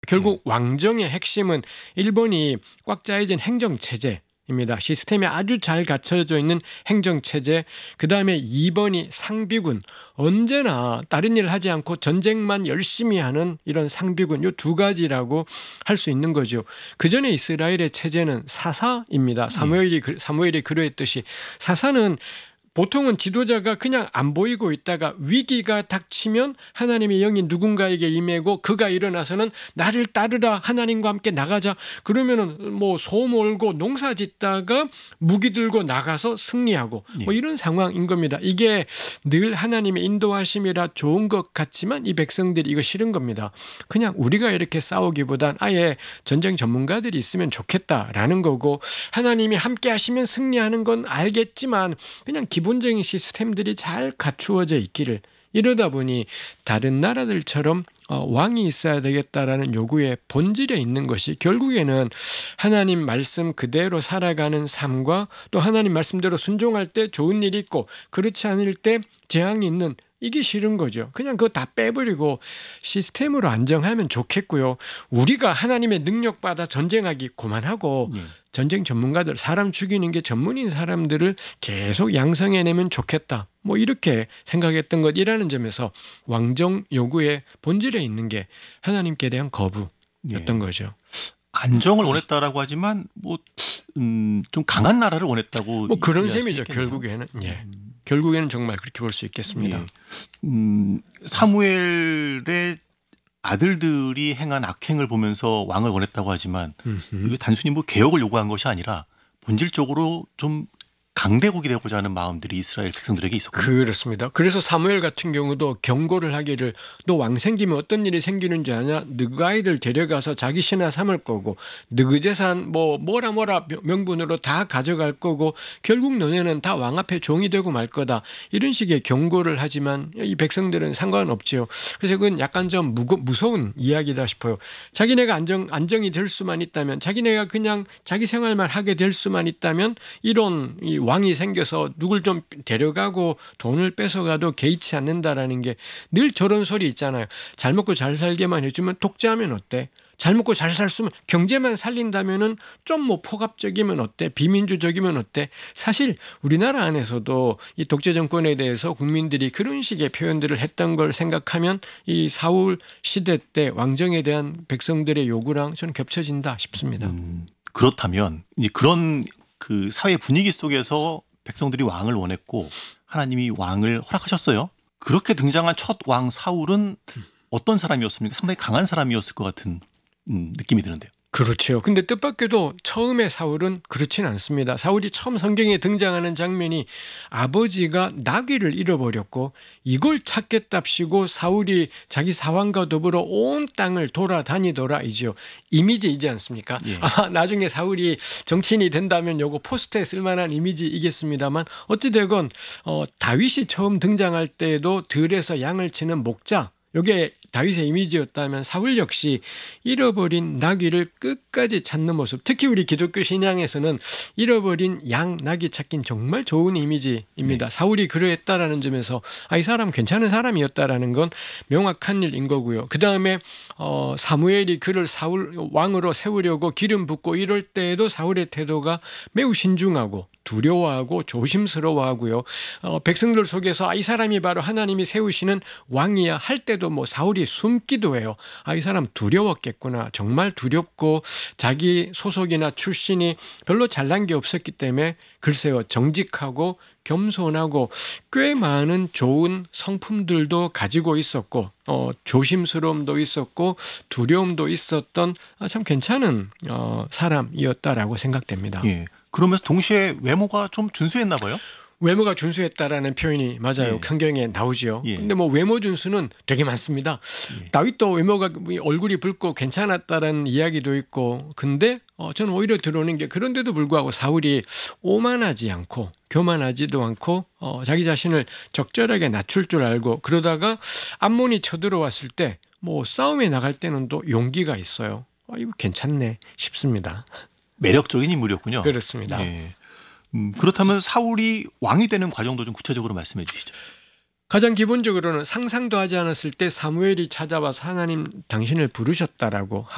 결국 왕정의 핵심은 1번이 꽉 짜여진 행정체제 입니다. 시스템이 아주 잘 갖춰져 있는 행정체제. 그 다음에 2번이 상비군. 언제나 다른 일 하지 않고 전쟁만 열심히 하는 이런 상비군. 이 두 가지라고 할 수 있는 거죠. 그 전에 이스라엘의 체제는 사사입니다. 사무엘이 그러했듯이 사사는 보통은 지도자가 그냥 안 보이고 있다가 위기가 닥치면 하나님의 영이 누군가에게 임하고 그가 일어나서는 나를 따르라 하나님과 함께 나가자 그러면은 뭐 소 몰고 농사 짓다가 무기 들고 나가서 승리하고 뭐 이런 상황인 겁니다. 이게 늘 하나님의 인도하심이라 좋은 것 같지만 이 백성들이 이거 싫은 겁니다. 그냥 우리가 이렇게 싸우기보단 아예 전쟁 전문가들이 있으면 좋겠다라는 거고 하나님이 함께 하시면 승리하는 건 알겠지만 그냥 기본적인 시스템들이 잘 갖추어져 있기를 이러다 보니 다른 나라들처럼 왕이 있어야 되겠다라는 요구의 본질에 있는 것이 결국에는 하나님 말씀 그대로 살아가는 삶과 또 하나님 말씀대로 순종할 때 좋은 일이 있고 그렇지 않을 때 재앙이 있는 이게 싫은 거죠. 그냥 그거 다 빼버리고 시스템으로 안정하면 좋겠고요. 우리가 하나님의 능력받아 전쟁하기 그만하고 전쟁 전문가들 사람 죽이는 게 전문인 사람들을 계속 양성해내면 좋겠다. 뭐 이렇게 생각했던 것이라는 점에서 왕정 요구의 본질에 있는 게 하나님께 대한 거부였던 거죠. 안정을 원했다라고 하지만 뭐 좀 강한 나라를 원했다고 뭐 그런 셈이죠. 결국에는 결국에는 정말 그렇게 볼 수 있겠습니다. 사무엘의 아들들이 행한 악행을 보면서 왕을 원했다고 하지만 이게 단순히 뭐 개혁을 요구한 것이 아니라 본질적으로 좀 강대국이 되고자 하는 마음들이 이스라엘 백성들에게 있었거든요. 그렇습니다. 그래서 사무엘 같은 경우도 경고를 하기를 너 왕 생기면 어떤 일이 생기는 줄 아냐? 너희 아이들 데려가서 자기 신하 삼을 거고 너희 재산 뭐라 명분으로 다 가져갈 거고 결국 너네는 다 왕 앞에 종이 되고 말 거다. 이런 식의 경고를 하지만 이 백성들은 상관없지요. 그래서 그건 약간 좀 무서운 이야기다 싶어요. 자기네가 안정이 될 수만 있다면 자기네가 그냥 자기 생활만 하게 될 수만 있다면 이런 이 왕이 생겨서 누굴 좀 데려가고 돈을 뺏어가도 개의치 않는다라는 게 늘 저런 소리 있잖아요. 잘 먹고 잘 살게만 해주면 독재하면 어때? 잘 먹고 잘 살수면 경제만 살린다면은 좀 뭐 포갑적이면 어때? 비민주적이면 어때? 사실 우리나라 안에서도 이 독재 정권에 대해서 국민들이 그런 식의 표현들을 했던 걸 생각하면 이 사울 시대 때 왕정에 대한 백성들의 요구랑 저는 겹쳐진다 싶습니다. 그렇다면 그런 그 사회 분위기 속에서 백성들이 왕을 원했고 하나님이 왕을 허락하셨어요. 그렇게 등장한 첫 왕 사울은 어떤 사람이었습니까? 상당히 강한 사람이었을 것 같은 느낌이 드는데요. 그렇죠. 근데 뜻밖에도 처음에 사울은 그렇진 않습니다. 사울이 처음 성경에 등장하는 장면이 아버지가 나귀를 잃어버렸고 이걸 찾겠답시고 사울이 자기 사환과 더불어 온 땅을 돌아다니더라이지요. 이미지이지 않습니까? 아마 나중에 사울이 정치인이 된다면 요거 포스터에 쓸만한 이미지이겠습니다만 어찌되건 다윗이 처음 등장할 때에도 들에서 양을 치는 목자 요게 다윗의 이미지였다면 사울 역시 잃어버린 나귀를 끝까지 찾는 모습, 특히 우리 기독교 신앙에서는 잃어버린 양, 나귀 찾긴 정말 좋은 이미지입니다. 사울이 그러했다라는 점에서 이 사람 괜찮은 사람이었다라는 건 명확한 일인 거고요. 그 다음에 사무엘이 그를 사울 왕으로 세우려고 기름 붓고 이럴 때에도 사울의 태도가 매우 신중하고 두려워하고 조심스러워하고요. 백성들 속에서 이 사람이 바로 하나님이 세우시는 왕이야 할 때도 뭐 사울이 숨기도 해요. 이 사람 두려웠겠구나. 정말 두렵고 자기 소속이나 출신이 별로 잘난 게 없었기 때문에 글쎄요. 정직하고 겸손하고 꽤 많은 좋은 성품들도 가지고 있었고 조심스러움도 있었고 두려움도 있었던 참 괜찮은 사람이었다라고 생각됩니다. 예. 그러면서 동시에 외모가 좀 준수했나 봐요? 외모가 준수했다라는 표현이 맞아요. 성경에 나오죠. 근데 뭐 외모 준수는 되게 많습니다. 다윗도 외모가 얼굴이 붉고 괜찮았다라는 이야기도 있고 근데 저는 오히려 들어오는 게 그런데도 불구하고 사울이 오만하지 않고 교만하지도 않고 자기 자신을 적절하게 낮출 줄 알고 그러다가 암몬이 쳐들어왔을 때 뭐 싸움에 나갈 때는 또 용기가 있어요. 이거 괜찮네 싶습니다. 매력적인 인물이었군요. 그렇습니다. 예. 그렇다면 사울이 왕이 되는 과정도 좀 구체적으로 말씀해 주시죠. 가장 기본적으로는 상상도 하지 않았을 때 사무엘이 찾아와서 하나님 당신을 부르셨다라고